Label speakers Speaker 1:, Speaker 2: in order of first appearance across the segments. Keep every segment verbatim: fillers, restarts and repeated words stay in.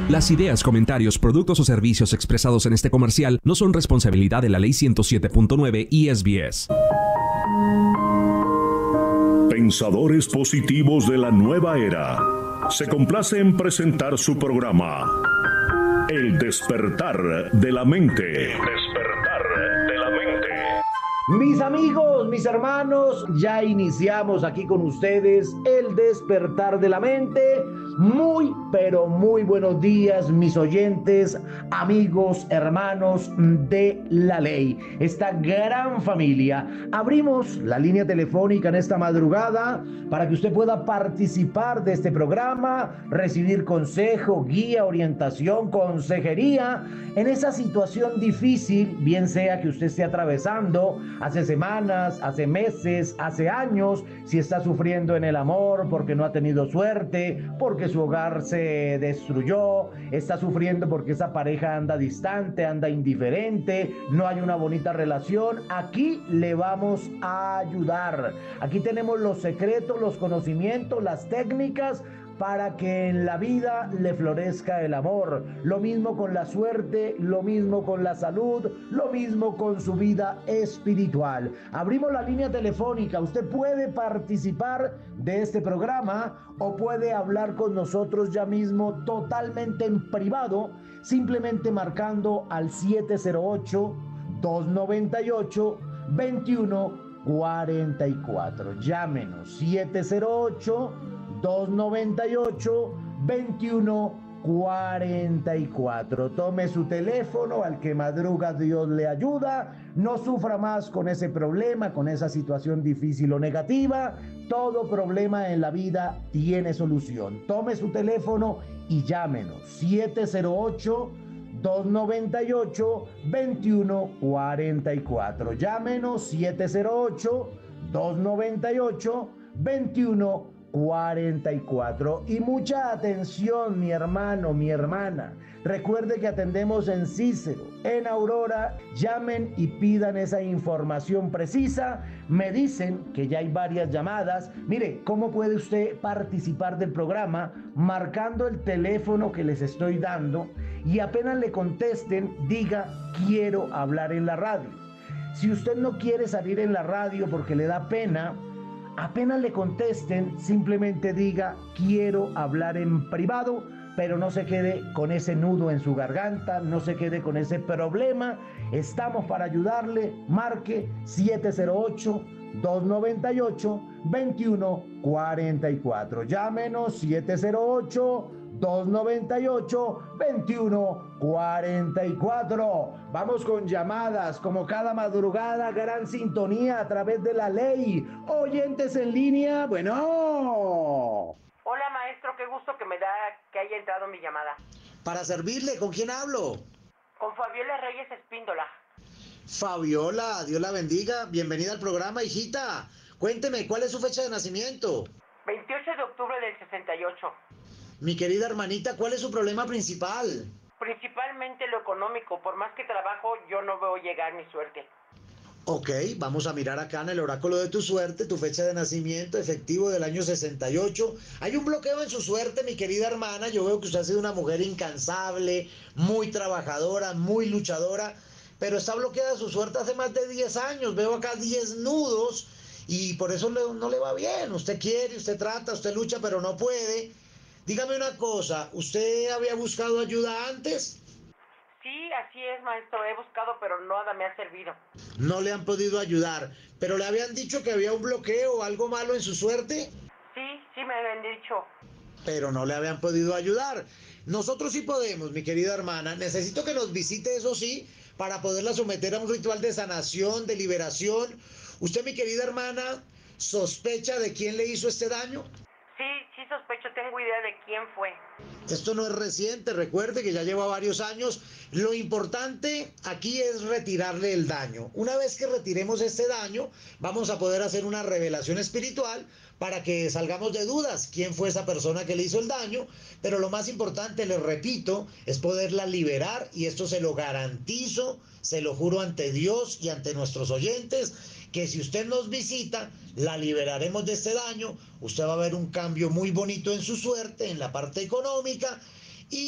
Speaker 1: Las ideas, comentarios, productos o servicios expresados en este comercial no son responsabilidad de la Ley ciento siete punto nueve y S B S.
Speaker 2: Pensadores positivos de la nueva era. Se complace en presentar su programa, El despertar de la mente. El despertar de la mente.
Speaker 3: Mis amigos, mis hermanos, ya iniciamos aquí con ustedes El despertar de la mente. Muy, pero muy buenos días, mis oyentes, amigos, hermanos de la ley, esta gran familia. Abrimos la línea telefónica en esta madrugada para que usted pueda participar de este programa, recibir consejo, guía, orientación, consejería en esa situación difícil, bien sea que usted esté atravesando hace semanas, hace meses, hace años, si está sufriendo en el amor porque no ha tenido suerte, porque su hogar se destruyó, está sufriendo porque esa pareja anda distante, anda indiferente, no hay una bonita relación. Aquí le vamos a ayudar. Aquí tenemos los secretos, los conocimientos, las técnicas para que en la vida le florezca el amor. Lo mismo con la suerte, lo mismo con la salud, lo mismo con su vida espiritual. Abrimos la línea telefónica. Usted puede participar de este programa o puede hablar con nosotros ya mismo totalmente en privado, simplemente marcando al siete cero ocho, dos nueve ocho, dos uno cuatro cuatro. Llámenos siete cero ocho, dos nueve ocho, dos uno cuatro cuatro. Tome su teléfono, al que madruga Dios le ayuda. No sufra más con ese problema, con esa situación difícil o negativa. Todo problema en la vida tiene solución. Tome su teléfono y llámenos siete cero ocho, dos nueve ocho, dos uno cuatro cuatro. Llámenos siete cero ocho, dos nueve ocho, dos uno cuarenta y cuatro. Y mucha atención, mi hermano, mi hermana. Recuerde que atendemos en Cícero, en Aurora. Llamen y pidan esa información precisa. Me dicen que ya hay varias llamadas. Mire, ¿cómo puede usted participar del programa? Marcando el teléfono que les estoy dando, y apenas le contesten, diga: quiero hablar en la radio. Si usted no quiere salir en la radio porque le da pena, apenas le contesten, simplemente diga: quiero hablar en privado, pero no se quede con ese nudo en su garganta, no se quede con ese problema. Estamos para ayudarle. Marque siete cero ocho, dos nueve ocho, dos uno cuatro cuatro. Llámenos siete cero ocho, dos nueve ocho, dos uno cuatro cuatro. Vamos con llamadas, como cada madrugada, gran sintonía a través de la ley. Oyentes en línea, bueno.
Speaker 4: Hola, maestro, qué gusto que me da que haya entrado mi llamada.
Speaker 3: Para servirle, ¿con quién hablo?
Speaker 4: Con Fabiola Reyes Espíndola.
Speaker 3: Fabiola, Dios la bendiga. Bienvenida al programa, hijita. Cuénteme, ¿cuál es su fecha de nacimiento?
Speaker 4: veintiocho de octubre del sesenta y ocho.
Speaker 3: Mi querida hermanita, ¿cuál es su problema principal?
Speaker 4: Principalmente lo económico. Por más que trabajo, yo no veo llegar mi suerte.
Speaker 3: Ok, vamos a mirar acá en el oráculo de tu suerte, tu fecha de nacimiento efectivo del año sesenta y ocho. Hay un bloqueo en su suerte, mi querida hermana. Yo veo que usted ha sido una mujer incansable, muy trabajadora, muy luchadora, pero está bloqueada su suerte hace más de diez años. Veo acá diez nudos y por eso le, no le va bien. Usted quiere, usted trata, usted lucha, pero no puede. Dígame una cosa, ¿usted había buscado ayuda antes?
Speaker 4: Sí, así es, maestro. He buscado, pero nada me ha servido.
Speaker 3: No le han podido ayudar, pero le habían dicho que había un bloqueo o algo malo en su suerte.
Speaker 4: Sí, sí me habían dicho.
Speaker 3: Pero no le habían podido ayudar. Nosotros sí podemos, mi querida hermana. Necesito que nos visite, eso sí, para poderla someter a un ritual de sanación, de liberación. ¿Usted, mi querida hermana, sospecha de quién le hizo este daño?
Speaker 4: Sí, sí sospecho, tengo idea de quién fue.
Speaker 3: Esto no es reciente, recuerde que ya lleva varios años. Lo importante aquí es retirarle el daño. Una vez que retiremos este daño, vamos a poder hacer una revelación espiritual para que salgamos de dudas quién fue esa persona que le hizo el daño. Pero lo más importante, les repito, es poderla liberar, y esto se lo garantizo, se lo juro ante Dios y ante nuestros oyentes, que si usted nos visita, la liberaremos de este daño. Usted va a ver un cambio muy bonito en su suerte, en la parte económica, y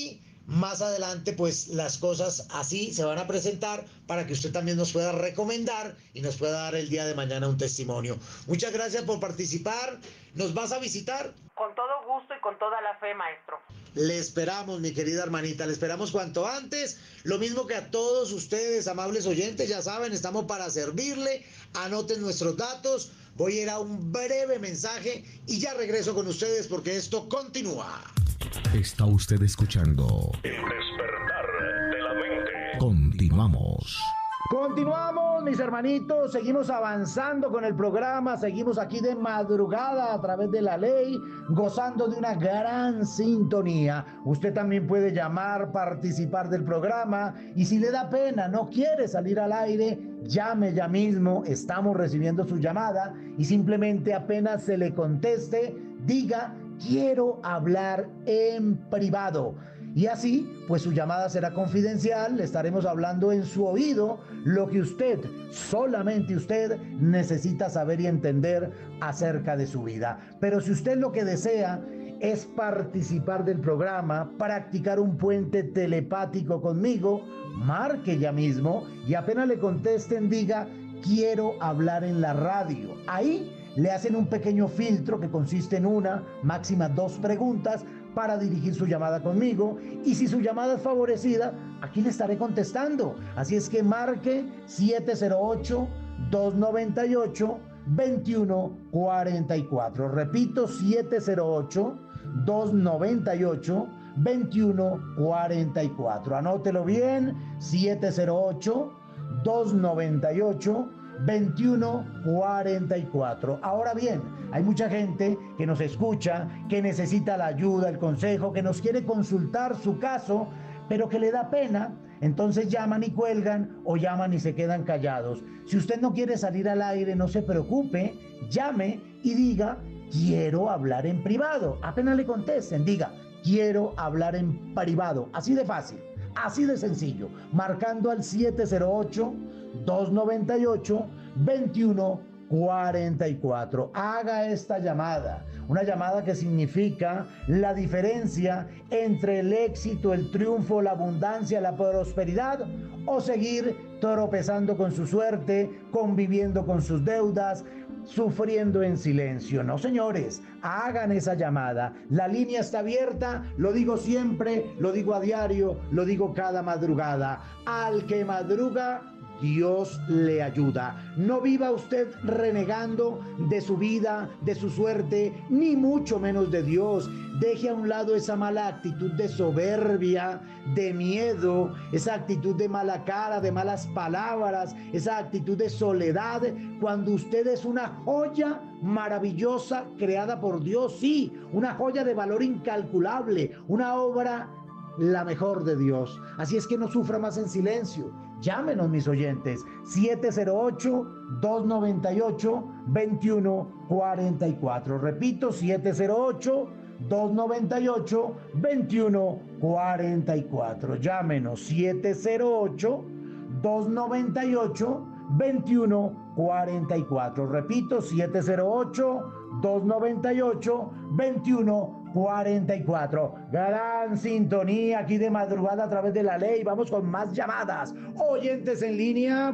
Speaker 3: más adelante pues las cosas así se van a presentar para que usted también nos pueda recomendar y nos pueda dar el día de mañana un testimonio. Muchas gracias por participar. ¿Nos vas a visitar?
Speaker 4: Con todo gusto y con toda la fe, maestro.
Speaker 3: Le esperamos, mi querida hermanita, le esperamos cuanto antes. Lo mismo que a todos ustedes, amables oyentes, ya saben, estamos para servirle. Anoten nuestros datos. Voy a ir a un breve mensaje y ya regreso con ustedes porque esto continúa.
Speaker 1: Está usted escuchando
Speaker 2: El despertar de la mente.
Speaker 1: Continuamos.
Speaker 3: Continuamos, mis hermanitos, seguimos avanzando con el programa, seguimos aquí de madrugada a través de la ley, gozando de una gran sintonía. Usted también puede llamar, participar del programa y si le da pena, no quiere salir al aire, llame ya mismo, estamos recibiendo su llamada y simplemente apenas se le conteste, diga, quiero hablar en privado. Y así, pues su llamada será confidencial, le estaremos hablando en su oído lo que usted, solamente usted, necesita saber y entender acerca de su vida. Pero si usted lo que desea es participar del programa, practicar un puente telepático conmigo, marque ya mismo y apenas le contesten diga, quiero hablar en la radio. Ahí le hacen un pequeño filtro que consiste en una, máxima dos preguntas para dirigir su llamada conmigo y si su llamada es favorecida, aquí le estaré contestando. Así es que marque siete cero ocho, dos nueve ocho, dos uno cuatro cuatro. Repito, siete cero ocho, dos nueve ocho, dos uno cuatro cuatro. Anótelo bien, siete cero ocho, dos nueve ocho, dos uno cuatro cuatro. Ahora bien, hay mucha gente que nos escucha, que necesita la ayuda, el consejo, que nos quiere consultar su caso, pero que le da pena, entonces llaman y cuelgan o llaman y se quedan callados. Si usted no quiere salir al aire, no se preocupe, llame y diga, quiero hablar en privado. Apenas le contesten, diga, quiero hablar en privado. Así de fácil, así de sencillo, marcando al siete cero ocho, dos nueve ocho, dos uno cuatro cuatro. Haga esta llamada, una llamada que significa la diferencia entre el éxito, el triunfo, la abundancia, la prosperidad o seguir tropezando con su suerte, conviviendo con sus deudas, sufriendo en silencio. No, señores, hagan esa llamada. La línea está abierta, lo digo siempre, lo digo a diario, lo digo cada madrugada. Al que madruga, Dios le ayuda. No viva usted renegando de su vida, de su suerte, ni mucho menos de Dios. Deje a un lado esa mala actitud de soberbia, de miedo, esa actitud de mala cara, de malas palabras, esa actitud de soledad, cuando usted es una joya maravillosa creada por Dios, sí, una joya de valor incalculable, una obra la mejor de Dios. Así es que no sufra más en silencio. Llámenos, mis oyentes, siete cero ocho, dos nueve ocho, dos uno cuatro cuatro. Repito, siete cero ocho, dos nueve ocho, dos uno cuatro cuatro. Llámenos, siete cero ocho, dos nueve ocho, dos uno cuatro cuatro. Repito, siete cero ocho, dos nueve ocho, dos uno cuatro cuatro. Gran sintonía aquí de madrugada a través de la ley. Vamos con más llamadas. Oyentes en línea,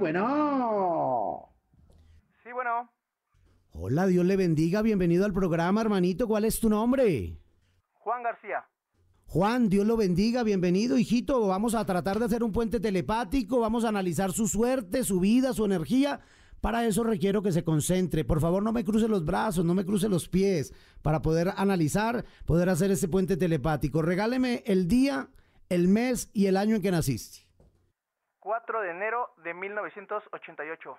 Speaker 3: bueno.
Speaker 4: Sí, bueno.
Speaker 5: Hola, Dios le bendiga. Bienvenido al programa, hermanito. ¿Cuál es tu nombre?
Speaker 4: Juan García.
Speaker 5: Juan, Dios lo bendiga. Bienvenido, hijito. Vamos a tratar de hacer un puente telepático. Vamos a analizar su suerte, su vida, su energía. Para eso requiero que se concentre. Por favor, no me cruce los brazos, no me cruce los pies, para poder analizar, poder hacer ese puente telepático. Regáleme el día, el mes y el año en que naciste.
Speaker 4: cuatro de enero de mil novecientos ochenta y ocho.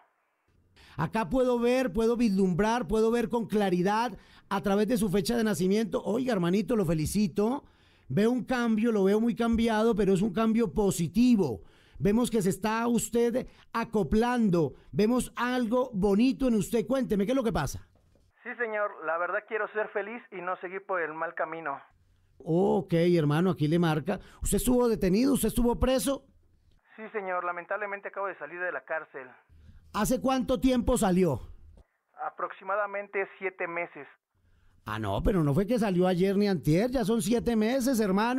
Speaker 5: Acá puedo ver, puedo vislumbrar, puedo ver con claridad a través de su fecha de nacimiento. Oiga, hermanito, lo felicito. Veo un cambio, lo veo muy cambiado, pero es un cambio positivo. Vemos que se está usted acoplando. Vemos algo bonito en usted. Cuénteme, ¿qué es lo que pasa?
Speaker 4: Sí, señor. La verdad quiero ser feliz y no seguir por el mal camino.
Speaker 5: Ok, hermano, aquí le marca. ¿Usted estuvo detenido? ¿Usted estuvo preso?
Speaker 4: Sí, señor. Lamentablemente acabo de salir de la cárcel.
Speaker 5: ¿Hace cuánto tiempo salió?
Speaker 4: Aproximadamente siete meses.
Speaker 5: Ah, no, pero no fue que salió ayer ni antier. Ya son siete meses, hermano.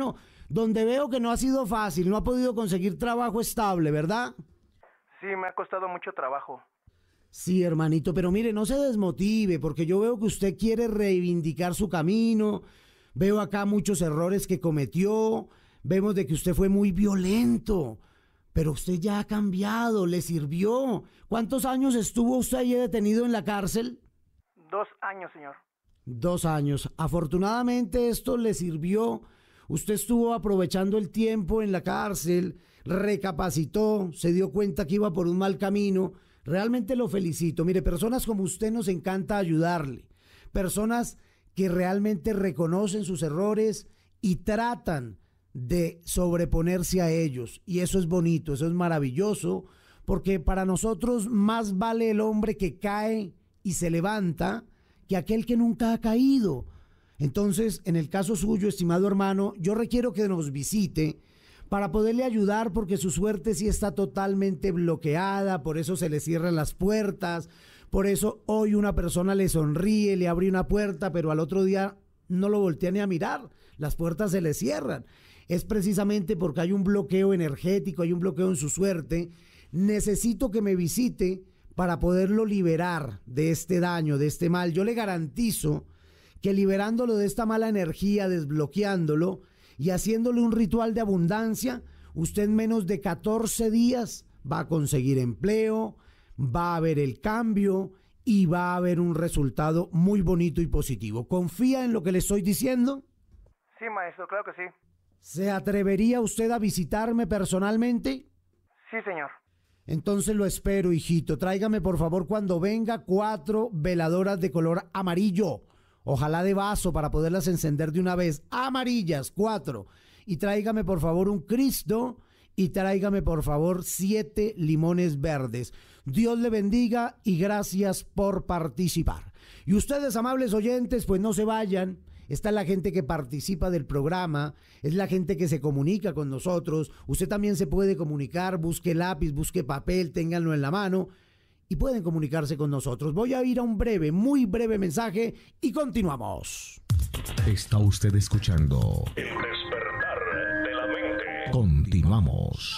Speaker 5: donde veo que no ha sido fácil, no ha podido conseguir trabajo estable, ¿verdad?
Speaker 6: Sí, me ha costado mucho trabajo.
Speaker 5: Sí, hermanito, pero mire, no se desmotive, porque yo veo que usted quiere reivindicar su camino, veo acá muchos errores que cometió, vemos de que usted fue muy violento, pero usted ya ha cambiado, le sirvió. ¿Cuántos años estuvo usted ahí detenido en la cárcel?
Speaker 6: Dos años, señor.
Speaker 5: Dos años. Afortunadamente esto le sirvió. Usted estuvo aprovechando el tiempo en la cárcel, recapacitó, se dio cuenta que iba por un mal camino. Realmente lo felicito. Mire, personas como usted nos encanta ayudarle. Personas que realmente reconocen sus errores y tratan de sobreponerse a ellos. Y eso es bonito, eso es maravilloso, porque para nosotros más vale el hombre que cae y se levanta que aquel que nunca ha caído. Entonces, en el caso suyo, estimado hermano, yo requiero que nos visite para poderle ayudar, porque su suerte sí está totalmente bloqueada, por eso se le cierran las puertas, por eso hoy una persona le sonríe, le abre una puerta, pero al otro día no lo voltea ni a mirar, las puertas se le cierran. Es precisamente porque hay un bloqueo energético, hay un bloqueo en su suerte. Necesito que me visite para poderlo liberar de este daño, de este mal. Yo le garantizo que liberándolo de esta mala energía, desbloqueándolo y haciéndole un ritual de abundancia, usted en menos de catorce días va a conseguir empleo, va a ver el cambio y va a haber un resultado muy bonito y positivo. ¿Confía en lo que le estoy diciendo?
Speaker 6: Sí, maestro, claro que sí.
Speaker 5: ¿Se atrevería usted a visitarme personalmente?
Speaker 6: Sí, señor.
Speaker 5: Entonces lo espero, hijito. Tráigame, por favor, cuando venga, cuatro veladoras de color amarillo. Ojalá de vaso para poderlas encender de una vez. Amarillas, cuatro. Y tráigame, por favor, un Cristo. Y tráigame, por favor, siete limones verdes. Dios le bendiga y gracias por participar. Y ustedes, amables oyentes, pues no se vayan. Está la gente que participa del programa, es la gente que se comunica con nosotros. Usted también se puede comunicar, busque lápiz, busque papel, ténganlo en la mano y pueden comunicarse con nosotros. Voy a ir a un breve, muy breve mensaje y continuamos.
Speaker 1: Está usted escuchando
Speaker 2: El despertar de la mente.
Speaker 1: Continuamos.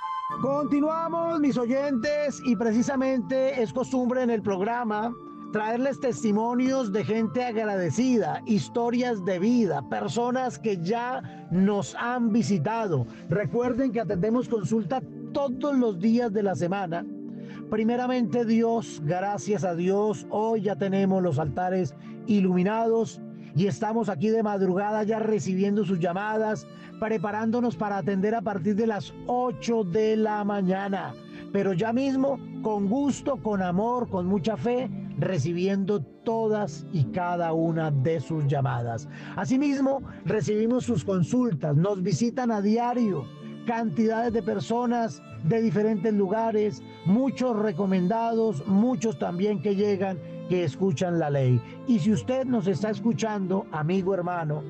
Speaker 3: Continuamos, mis oyentes, y precisamente es costumbre en el programa traerles testimonios de gente agradecida, historias de vida, personas que ya nos han visitado. Recuerden que atendemos consulta todos los días de la semana. Primeramente Dios, gracias a Dios, hoy ya tenemos los altares iluminados y estamos aquí de madrugada ya recibiendo sus llamadas, preparándonos para atender a partir de las ocho de la mañana. Pero ya mismo, con gusto, con amor, con mucha fe, recibiendo todas y cada una de sus llamadas. Asimismo, recibimos sus consultas, nos visitan a diario cantidades de personas de diferentes lugares, muchos recomendados, muchos también que llegan, que escuchan la ley. Y si usted nos está escuchando, amigo, hermano,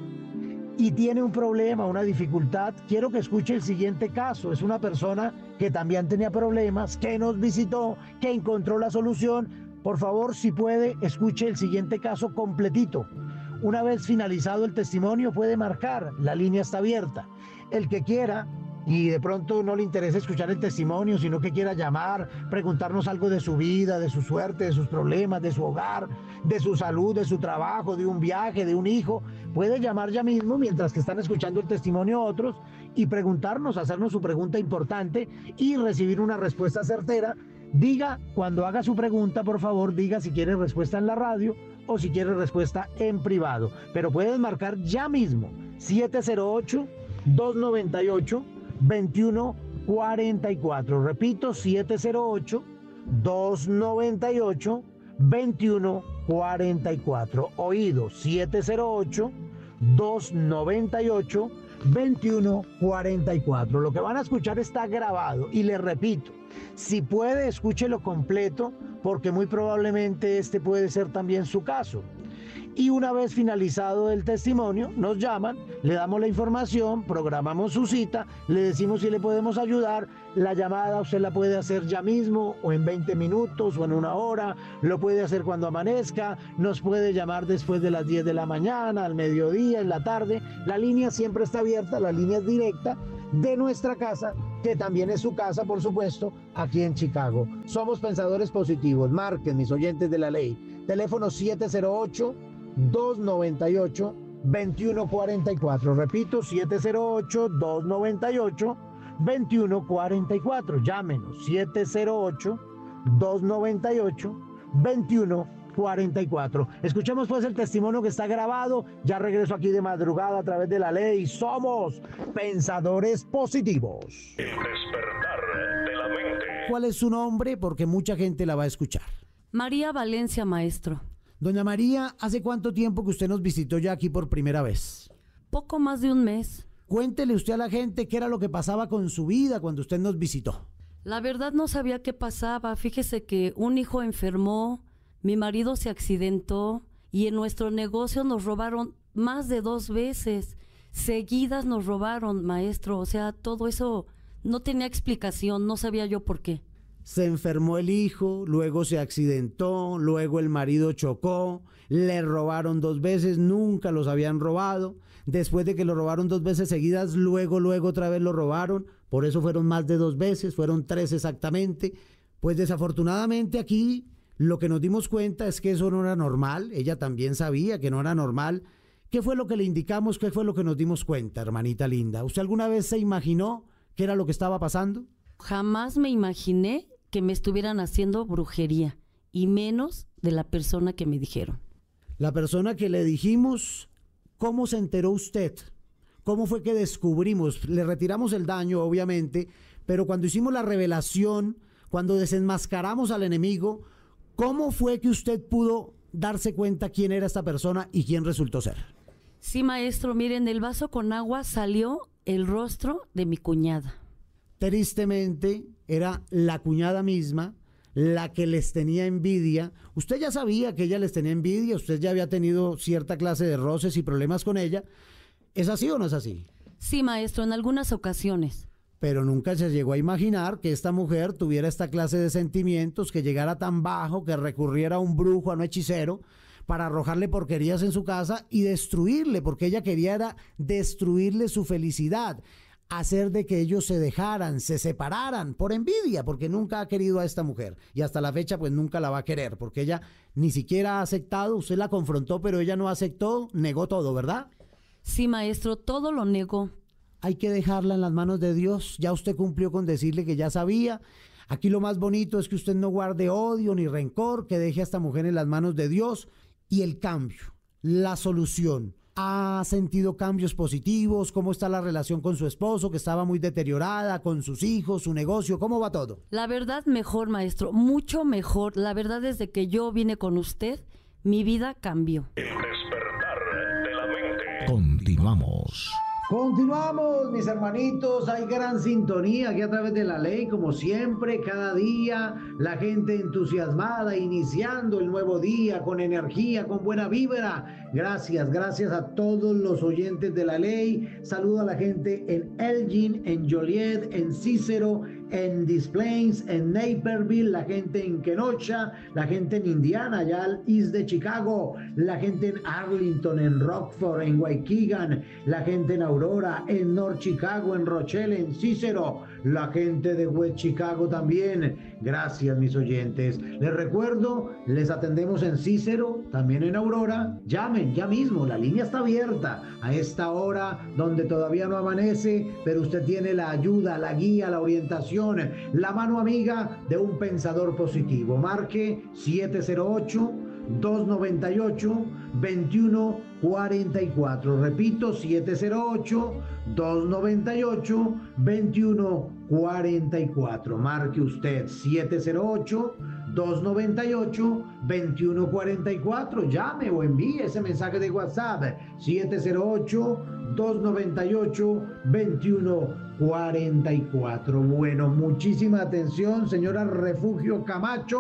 Speaker 3: y tiene un problema, una dificultad, quiero que escuche el siguiente caso. Es una persona que también tenía problemas, que nos visitó, que encontró la solución. Por favor, si puede, escuche el siguiente caso completito. Una vez finalizado el testimonio, puede marcar, la línea está abierta. El que quiera y de pronto no le interesa escuchar el testimonio, sino que quiera llamar, preguntarnos algo de su vida, de su suerte, de sus problemas, de su hogar, de su salud, de su trabajo, de un viaje, de un hijo, puede llamar ya mismo mientras que están escuchando el testimonio otros y preguntarnos, hacernos su pregunta importante y recibir una respuesta certera. Diga, cuando haga su pregunta, por favor, diga si quiere respuesta en la radio o si quiere respuesta en privado. Pero puedes marcar ya mismo siete cero ocho, dos nueve ocho, dos uno cuatro cuatro. Repito, siete cero ocho, dos nueve ocho, dos uno cuatro cuatro. Oído, siete cero ocho, dos nueve ocho, dos uno cuatro cuatro. Lo que van a escuchar está grabado y les repito, si puede, escúchelo completo porque muy probablemente este puede ser también su caso. y una vez finalizado el testimonio, nos llaman, le damos la información, programamos su cita, le decimos si le podemos ayudar. La llamada usted la puede hacer ya mismo o en veinte minutos o en una hora, lo puede hacer cuando amanezca, nos puede llamar después de las diez de la mañana, al mediodía, en la tarde. La línea siempre está abierta, la línea es directa de nuestra casa, que también es su casa, por supuesto, aquí en Chicago. Somos Pensadores Positivos. Marquen, mis oyentes de la ley. Teléfono siete cero ocho, dos nueve ocho, dos uno cuatro cuatro. Repito, siete cero ocho, dos nueve ocho, dos uno cuatro cuatro. Llámenos, siete cero ocho, dos nueve ocho, dos uno cuatro cuatro. Escuchemos pues el testimonio que está grabado. Ya regreso aquí de madrugada a través de la ley. Somos Pensadores Positivos.
Speaker 2: El despertar de la mente.
Speaker 5: ¿Cuál es su nombre? Porque mucha gente la va a escuchar.
Speaker 7: María Valencia, maestro.
Speaker 5: Doña María, ¿hace cuánto tiempo que usted nos visitó ya aquí por primera vez?
Speaker 7: Poco más de un mes.
Speaker 5: Cuéntele usted a la gente qué era lo que pasaba con su vida cuando usted nos visitó.
Speaker 7: La verdad no sabía qué pasaba. Fíjese que un hijo enfermó, mi marido se accidentó y en nuestro negocio nos robaron más de dos veces. Seguidas nos robaron, maestro. O sea, todo eso no tenía explicación, no sabía yo por qué.
Speaker 5: Se enfermó el hijo, luego se accidentó, luego el marido chocó, le robaron dos veces, nunca los habían robado. Después de que lo robaron dos veces seguidas, luego, luego otra vez lo robaron. Por eso fueron más de dos veces, fueron tres exactamente. Pues desafortunadamente aquí lo que nos dimos cuenta es que eso no era normal. Ella también sabía que no era normal. ¿Qué fue lo que le indicamos? ¿Qué fue lo que nos dimos cuenta, hermanita linda? ¿Usted alguna vez se imaginó qué era lo que estaba pasando?
Speaker 7: Jamás me imaginé que me estuvieran haciendo brujería, y menos de la persona que me dijeron.
Speaker 5: La persona que le dijimos, ¿cómo se enteró usted? ¿Cómo fue que descubrimos? Le retiramos el daño, obviamente, pero cuando hicimos la revelación, cuando desenmascaramos al enemigo, ¿cómo fue que usted pudo darse cuenta quién era esta persona y quién resultó ser?
Speaker 7: Sí, maestro, miren, el vaso con agua salió el rostro de mi cuñada.
Speaker 5: Tristemente, era la cuñada misma la que les tenía envidia. Usted ya sabía que ella les tenía envidia, usted ya había tenido cierta clase de roces y problemas con ella. ¿Es así o no es así?
Speaker 7: Sí, maestro, en algunas ocasiones.
Speaker 5: Pero nunca se llegó a imaginar que esta mujer tuviera esta clase de sentimientos, que llegara tan bajo, que recurriera a un brujo, a un hechicero, para arrojarle porquerías en su casa y destruirle, porque ella quería era destruirle su felicidad, hacer de que ellos se dejaran, se separaran por envidia, porque nunca ha querido a esta mujer y hasta la fecha pues nunca la va a querer, porque ella ni siquiera ha aceptado. Usted la confrontó, pero ella no aceptó, negó todo, ¿verdad?
Speaker 7: Sí, maestro, todo lo negó.
Speaker 5: Hay que dejarla en las manos de Dios. Ya usted cumplió con decirle que ya sabía. Aquí lo más bonito es que usted no guarde odio ni rencor, que deje a esta mujer en las manos de Dios. Y el cambio, la solución. ¿Ha sentido cambios positivos? ¿Cómo está la relación con su esposo, que estaba muy deteriorada, con sus hijos, su negocio? ¿Cómo va todo?
Speaker 7: La verdad, mejor, maestro, mucho mejor. La verdad, desde que yo vine con usted, mi vida cambió.
Speaker 2: El despertar de la mente.
Speaker 1: Continuamos.
Speaker 3: Continuamos, mis hermanitos, hay gran sintonía aquí a través de la ley, como siempre, cada día, la gente entusiasmada, iniciando el nuevo día con energía, con buena vibra. Gracias, gracias a todos los oyentes de la ley. Saludo a la gente en Elgin, en Joliet, en Cicero, en Des Plaines, en Naperville, la gente en Kenosha, la gente en Indiana, allá al east de Chicago, la gente en Arlington, en Rockford, en Waukegan, la gente en Aurora, en North Chicago, en Rochelle, en Cicero, la gente de West Chicago también. Gracias, mis oyentes. Les recuerdo, les atendemos en Cicero, también en Aurora. Llamen ya mismo, la línea está abierta a esta hora donde todavía no amanece, pero usted tiene la ayuda, la guía, la orientación, la mano amiga de un pensador positivo. Marque siete cero ocho, dos nueve ocho, dos uno cuatro cuatro. Repito, siete cero ocho, dos nueve ocho, dos uno cuatro cuatro. Marque usted siete cero ocho, dos nueve ocho, dos uno cuatro cuatro. Llame o envíe ese mensaje de WhatsApp siete cero ocho, dos nueve ocho, dos uno cuatro cuatro. Bueno, muchísima atención, señora Refugio Camacho,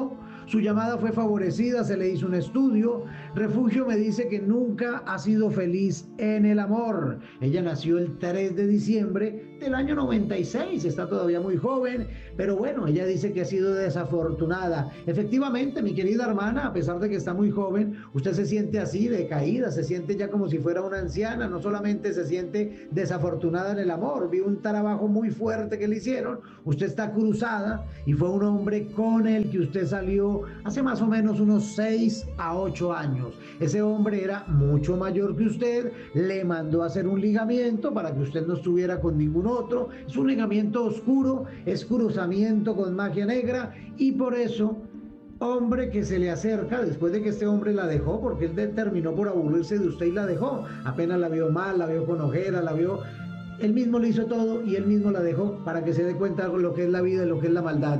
Speaker 3: Su llamada fue favorecida, se le hizo un estudio. Refugio me dice que nunca ha sido feliz en el amor. Ella nació el tres de diciembre del año noventa y seis, está todavía muy joven, pero bueno, ella dice que ha sido desafortunada. Efectivamente, mi querida hermana, a pesar de que está muy joven, usted se siente así, decaída, se siente ya como si fuera una anciana, no solamente se siente desafortunada en el amor, vi un trabajo muy fuerte que le hicieron, usted está cruzada y fue un hombre con el que usted salió hace más o menos unos seis a ocho años. Ese hombre era mucho mayor que usted, le mandó a hacer un ligamiento para que usted no estuviera con ningún otro, es un ligamiento oscuro, es cruzamiento con magia negra y por eso, hombre que se le acerca después de que este hombre la dejó, porque él terminó por aburrirse de usted y la dejó, apenas la vio mal, la vio con ojeras, la vio, él mismo le hizo todo y él mismo la dejó para que se dé cuenta de lo que es la vida y lo que es la maldad.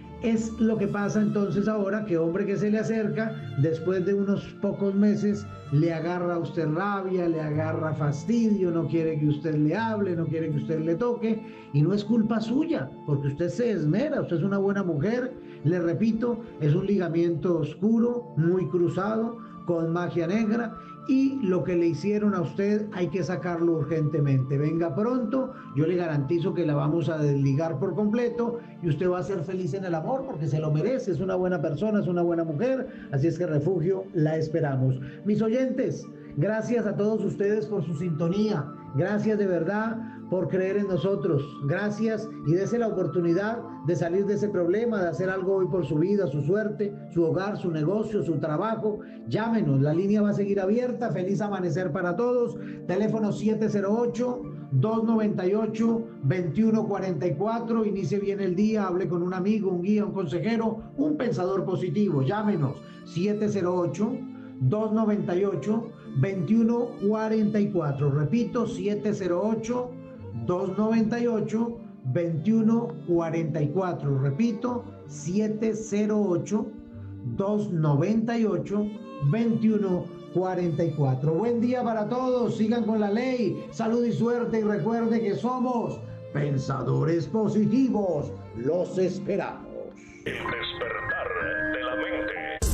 Speaker 3: Es lo que pasa entonces ahora, que hombre que se le acerca, después de unos pocos meses, le agarra a usted rabia, le agarra fastidio, no quiere que usted le hable, no quiere que usted le toque, y no es culpa suya, porque usted se esmera, usted es una buena mujer, le repito, es un ligamiento oscuro, muy cruzado, con magia negra, y lo que le hicieron a usted hay que sacarlo urgentemente. Venga pronto, yo le garantizo que la vamos a desligar por completo y usted va a ser feliz en el amor porque se lo merece, es una buena persona, es una buena mujer, así es que Refugio, la esperamos. Mis oyentes, gracias a todos ustedes por su sintonía, gracias de verdad por creer en nosotros, gracias y dése la oportunidad de salir de ese problema, de hacer algo hoy por su vida, su suerte, su hogar, su negocio, su trabajo. Llámenos, la línea va a seguir abierta. Feliz amanecer para todos. Teléfono siete cero ocho, dos nueve ocho, dos uno cuatro cuatro. Inicie bien el día, hable con un amigo, un guía, un consejero, un pensador positivo. Llámenos siete cero ocho, dos nueve ocho, dos uno cuatro cuatro. Repito, siete cero ocho, dos nueve ocho, dos uno cuatro cuatro. Repito, siete cero ocho, dos nueve ocho, dos uno cuatro cuatro. Buen día para todos, sigan con la ley, salud y suerte y recuerde que somos pensadores positivos. Los esperamos.
Speaker 2: El despertar de la mente.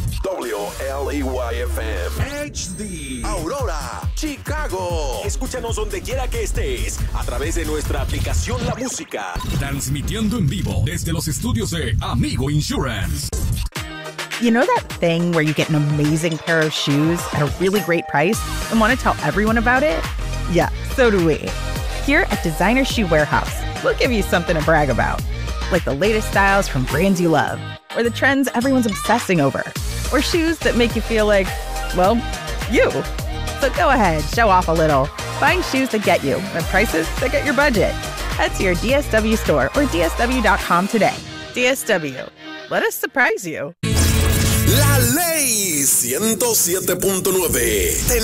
Speaker 8: W L E Y F M H D Aurora, Chicago. Escúchanos donde quiera que estés a través de nuestra aplicación La Música.
Speaker 1: Transmitiendo en vivo desde los estudios de Amigo Insurance.
Speaker 9: You know that thing where you get an amazing pair of shoes at a really great price and want to tell everyone about it? Yeah, so do we. Here at Designer Shoe Warehouse, we'll give you something to brag about. Like the latest styles from brands you love, or the trends everyone's obsessing over, or shoes that make you feel like, well, you. So go ahead, show off a little. Find shoes that get you at prices that get your budget. Head to your D S W store or D S W dot com today. D S W. Let us surprise you.
Speaker 8: La Ley ciento siete punto nueve.